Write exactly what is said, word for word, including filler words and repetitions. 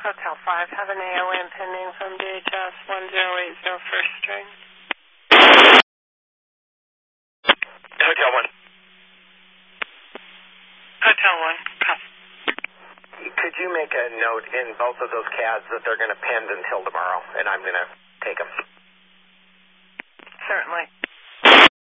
Hotel five, have an A O M pending from D H S one zero eight zero first string. Hotel one. Hotel one, copy. Could you make a note in both of those C A Ds that they're going to pend until tomorrow, and I'm going to take them?